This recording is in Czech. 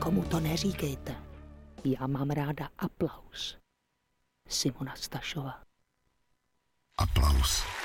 Nikomu to neříkejte. Já mám ráda aplaus. Simona Stašová. Aplaus.